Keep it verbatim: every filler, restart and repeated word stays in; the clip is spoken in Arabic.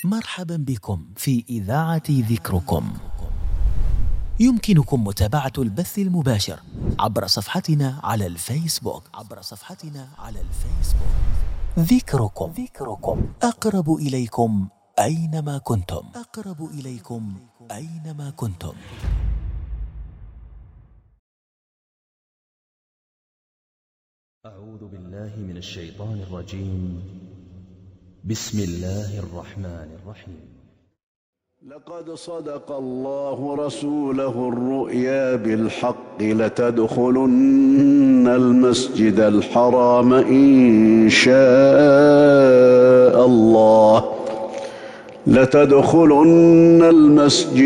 مرحبا بكم في إذاعة ذكركم. يمكنكم متابعة البث المباشر عبر صفحتنا على الفيسبوك عبر صفحتنا على الفيسبوك ذكركم. ذكركم أقرب إليكم أينما كنتم. أقرب إليكم أينما كنتم. أعوذ بالله من الشيطان الرجيم. بسم الله الرحمن الرحيم. لقد صدق الله رسوله الرؤيا بالحق لتدخلن المسجد الحرام إن شاء الله لتدخلن المسجد